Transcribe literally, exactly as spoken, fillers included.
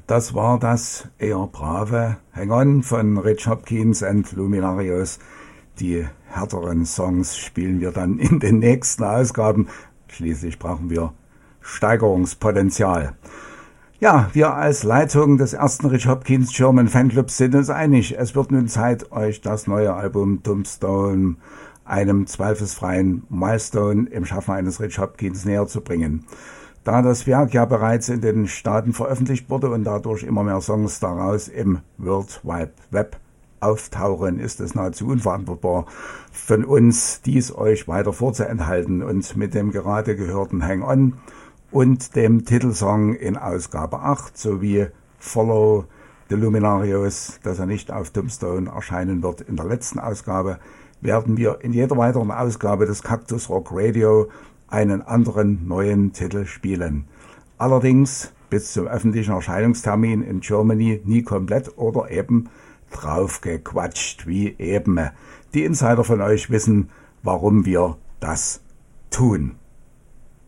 Das war das eher brave Hang On von Rich Hopkins and Luminarios. Die härteren Songs spielen wir dann in den nächsten Ausgaben. Schließlich brauchen wir Steigerungspotenzial. Ja, wir als Leitung des ersten Rich Hopkins German Fanclubs sind uns einig. Es wird nun Zeit, euch das neue Album Tombstone, einem zweifelsfreien Milestone im Schaffen eines Rich Hopkins, näher zu bringen. Da das Werk ja bereits in den Staaten veröffentlicht wurde und dadurch immer mehr Songs daraus im World Wide Web auftauchen, ist es nahezu unverantwortbar von uns, dies euch weiter vorzuenthalten. Und mit dem gerade gehörten Hang On und dem Titelsong in Ausgabe acht sowie Follow the Luminarios, dass er nicht auf Tombstone erscheinen wird in der letzten Ausgabe, werden wir in jeder weiteren Ausgabe des Cactus Rock Radio einen anderen neuen Titel spielen. Allerdings bis zum öffentlichen Erscheinungstermin in Germany nie komplett oder eben draufgequatscht, wie eben. Die Insider von euch wissen, warum wir das tun.